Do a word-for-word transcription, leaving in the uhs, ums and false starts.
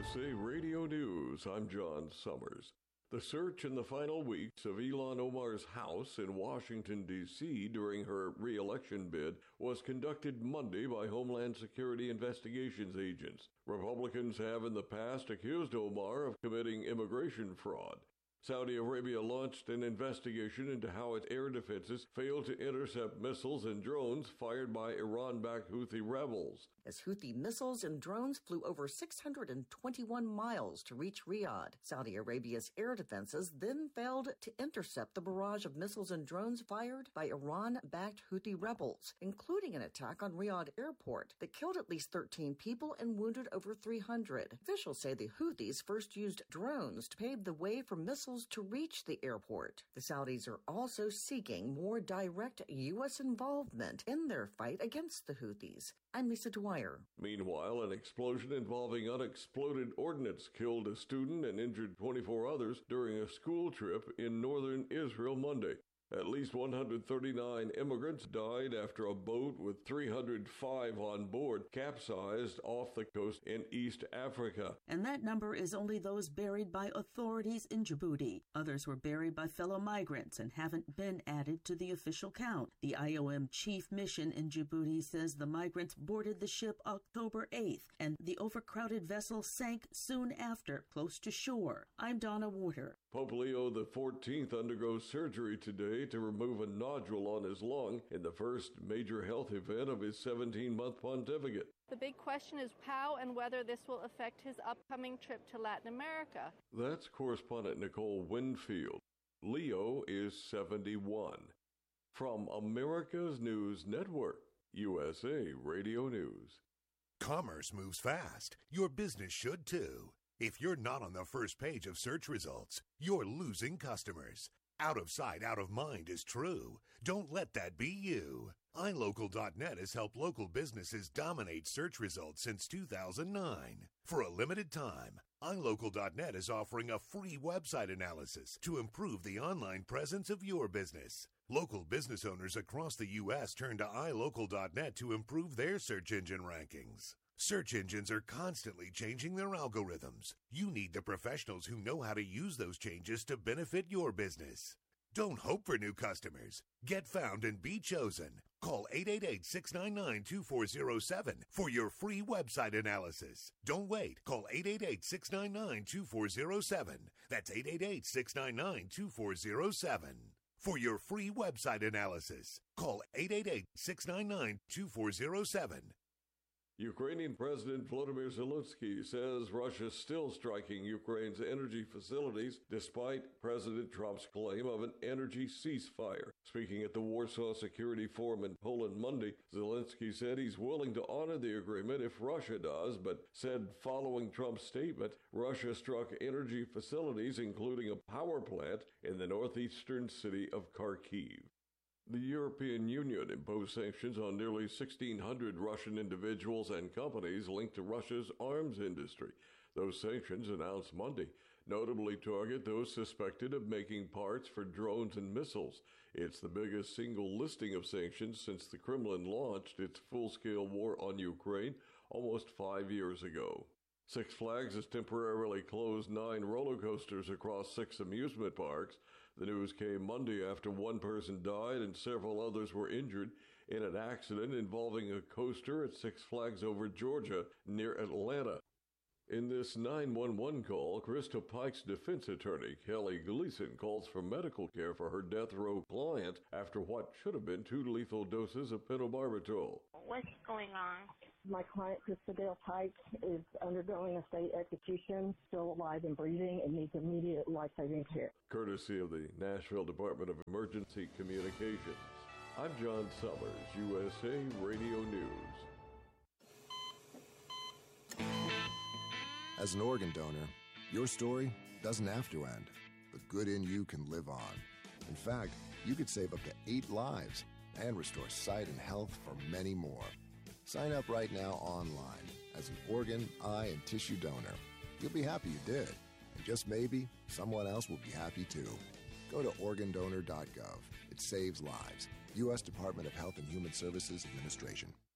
S A Radio News, I'm John Summers. The search in the final weeks of Ilhan Omar's house in Washington, D C during her re-election bid was conducted Monday by Homeland Security investigations agents. Republicans have in the past accused Omar of committing immigration fraud. Saudi Arabia launched an investigation into how its air defenses failed to intercept missiles and drones fired by Iran-backed Houthi rebels. As Houthi missiles and drones flew over six hundred twenty-one miles to reach Riyadh, Saudi Arabia's air defenses then failed to intercept the barrage of missiles and drones fired by Iran-backed Houthi rebels, including an attack on Riyadh airport that killed at least thirteen people and wounded over three hundred. Officials say the Houthis first used drones to pave the way for missiles to reach the airport. The Saudis are also seeking more direct U S involvement in their fight against the Houthis. I'm Lisa Dwyer. Meanwhile, an explosion involving unexploded ordnance killed a student and injured twenty-four others during a school trip in northern Israel Monday. At least one hundred thirty-nine immigrants died after a boat with three hundred five on board capsized off the coast in East Africa. And that number is only those buried by authorities in Djibouti. Others were buried by fellow migrants and haven't been added to the official count. The I O M chief mission in Djibouti says the migrants boarded the ship October eighth, and the overcrowded vessel sank soon after, close to shore. I'm Donna Warder. Pope Leo the fourteenth undergoes surgery today to remove a nodule on his lung in the first major health event of his seventeen-month pontificate. The big question is how and whether this will affect his upcoming trip to Latin America. That's correspondent Nicole Winfield. Leo is seventy-one. From America's News Network, U S A Radio News. Commerce moves fast. Your business should too. If you're not on the first page of search results, you're losing customers. Out of sight, out of mind is true. Don't let that be you. i local dot net has helped local businesses dominate search results since two thousand nine. For a limited time, i local dot net is offering a free website analysis to improve the online presence of your business. Local business owners across the U S turn to i local dot net to improve their search engine rankings. Search engines are constantly changing their algorithms. You need the professionals who know how to use those changes to benefit your business. Don't hope for new customers. Get found and be chosen. Call eight eight eight, six nine nine, two four zero seven for your free website analysis. Don't wait. Call eight eight eight, six nine nine, two four zero seven. That's eight eight eight, six nine nine, two four zero seven. For your free website analysis, call eight eight eight, six nine nine, two four zero seven. Ukrainian President Volodymyr Zelensky says Russia is still striking Ukraine's energy facilities despite President Trump's claim of an energy ceasefire. Speaking at the Warsaw Security Forum in Poland Monday, Zelensky said he's willing to honor the agreement if Russia does, but said following Trump's statement, Russia struck energy facilities, including a power plant in the northeastern city of Kharkiv. The European Union imposed sanctions on nearly sixteen hundred Russian individuals and companies linked to Russia's arms industry. Those sanctions, announced Monday, notably target those suspected of making parts for drones and missiles. It's the biggest single listing of sanctions since the Kremlin launched its full-scale war on Ukraine almost five years ago. Six Flags has temporarily closed nine roller coasters across six amusement parks. The news came Monday after one person died and several others were injured in an accident involving a coaster at Six Flags Over Georgia near Atlanta. In this nine one one call, Crystal Pike's defense attorney, Kelly Gleason, calls for medical care for her death row client after what should have been two lethal doses of phenobarbital. What's going on? My client, Christabel Pike, is undergoing a state execution, still alive and breathing, and needs immediate life-saving care. Courtesy of the Nashville Department of Emergency Communications. I'm John Summers, U S A Radio News. As an organ donor, your story doesn't have to end. The good in you can live on. In fact, you could save up to eight lives and restore sight and health for many more. Sign up right now online as an organ, eye, and tissue donor. You'll be happy you did. And just maybe, someone else will be happy too. Go to organ donor dot gov. It saves lives. U S Department of Health and Human Services Administration.